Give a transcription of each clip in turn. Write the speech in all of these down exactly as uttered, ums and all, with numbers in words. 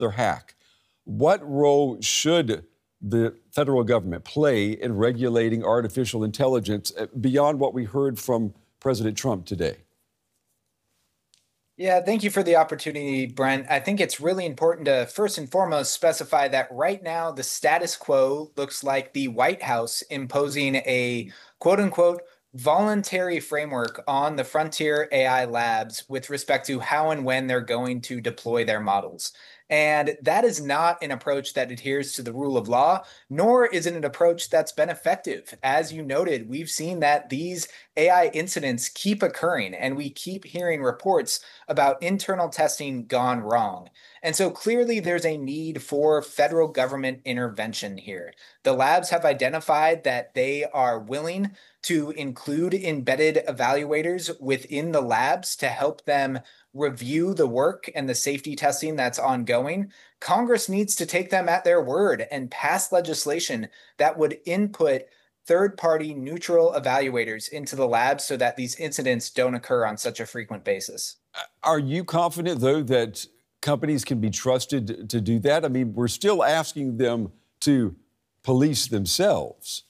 their hack. What role should the federal government play in regulating artificial intelligence beyond what we heard from President Trump today? Yeah, thank you for the opportunity, Brent. I think it's really important to first and foremost specify that right now the status quo looks like the White House imposing a quote unquote voluntary framework on the frontier A I labs with respect to how and when they're going to deploy their models. And that is not an approach that adheres to the rule of law, nor is it an approach that's been effective. As you noted, we've seen that these A I incidents keep occurring, and we keep hearing reports about internal testing gone wrong. And so clearly there's a need for federal government intervention here. The labs have identified that they are willing to include embedded evaluators within the labs to help them review the work and the safety testing that's ongoing. Congress needs to take them at their word and pass legislation that would input third-party neutral evaluators into the labs so that these incidents don't occur on such a frequent basis. Are you confident, though, that companies can be trusted to do that? I mean, we're still asking them to police themselves.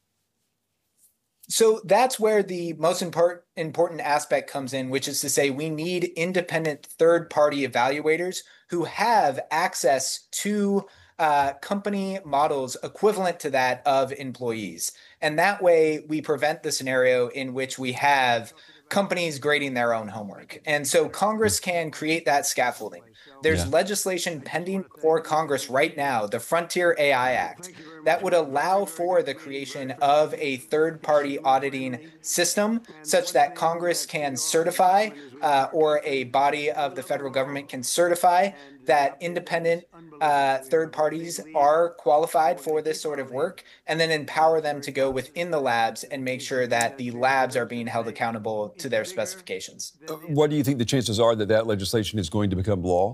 So that's where the most import, important aspect comes in, which is to say we need independent third-party evaluators who have access to uh, company models equivalent to that of employees. And that way we prevent the scenario in which we have companies grading their own homework. And so Congress can create that scaffolding. There's yeah. legislation pending for Congress right now, the Frontier A I Act, that would allow for the creation of a third-party auditing system such that Congress can certify uh, or a body of the federal government can certify that independent uh, third parties are qualified for this sort of work, and then empower them to go within the labs and make sure that the labs are being held accountable to their specifications. Uh, what do you think the chances are that that legislation is going to become law?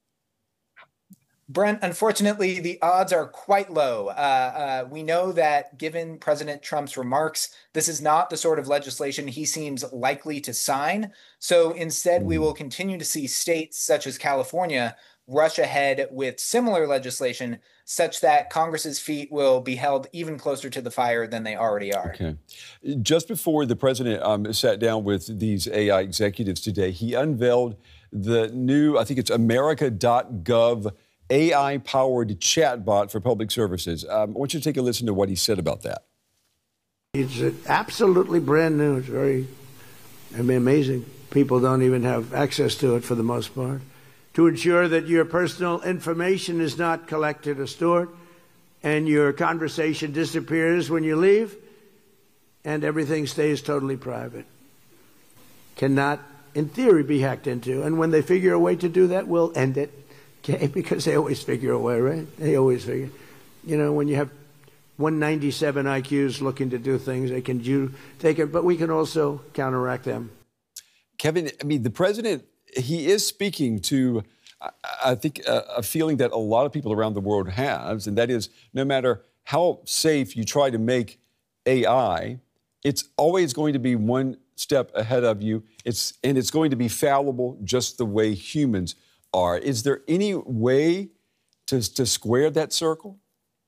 Brent, unfortunately, the odds are quite low. Uh, uh, we know that given President Trump's remarks, this is not the sort of legislation he seems likely to sign. So instead, we will continue to see states such as California rush ahead with similar legislation such that Congress's feet will be held even closer to the fire than they already are. Okay. Just before the president um, sat down with these A I executives today, he unveiled the new, I think it's America dot gov A I-powered chatbot for public services. Um, I want you to take a listen to what he said about that. It's absolutely brand new. It's very, I mean, amazing. People don't even have access to it for the most part. To ensure that your personal information is not collected or stored, and your conversation disappears when you leave, and everything stays totally private. Cannot, in theory, be hacked into. And when they figure a way to do that, we'll end it. Okay, because they always figure a way, right? They always figure. You know, when you have one ninety-seven I Qs looking to do things, they can do, take it, but we can also counteract them. Kevin, I mean, the president, he is speaking to, I think, a, a feeling that a lot of people around the world have, and that is no matter how safe you try to make A I, it's always going to be one step ahead of you. It's and it's going to be fallible just the way humans are. Is there any way to, to square that circle?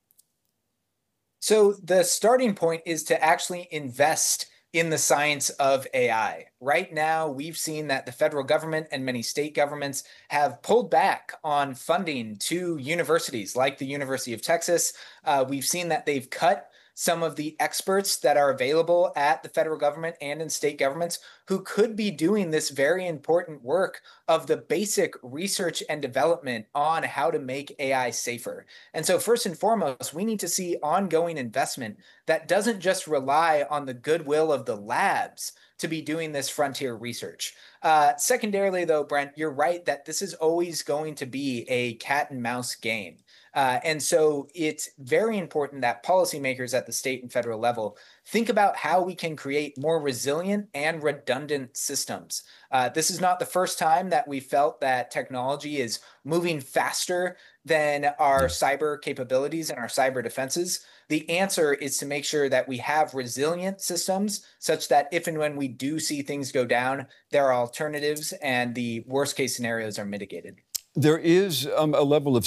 So the starting point is to actually invest in the science of A I. Right now, we've seen that the federal government and many state governments have pulled back on funding to universities like the University of Texas. Uh, we've seen that they've cut some of the experts that are available at the federal government and in state governments who could be doing this very important work of the basic research and development on how to make A I safer. And so first and foremost, we need to see ongoing investment that doesn't just rely on the goodwill of the labs to be doing this frontier research. Uh, secondarily, though, Brent, you're right that this is always going to be a cat and mouse game. Uh, and so it's very important that policymakers at the state and federal level think about how we can create more resilient and redundant systems. Uh, this is not the first time that we felt that technology is moving faster than our cyber capabilities and our cyber defenses. The answer is to make sure that we have resilient systems such that if and when we do see things go down, there are alternatives and the worst case scenarios are mitigated. There is um, a level of